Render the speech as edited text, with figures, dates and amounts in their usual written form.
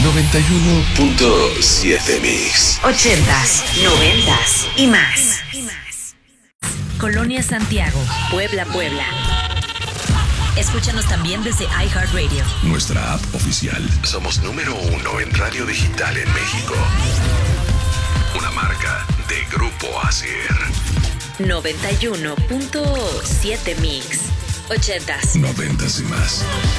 91.7 Mix. 80s, 90s y más. Colonia Santiago, Puebla. Escúchanos también desde iHeartRadio. Nuestra app oficial. Somos número 1 en radio digital en México. Una marca de Grupo Asier. 91.7 Mix. 80s. 90s y más.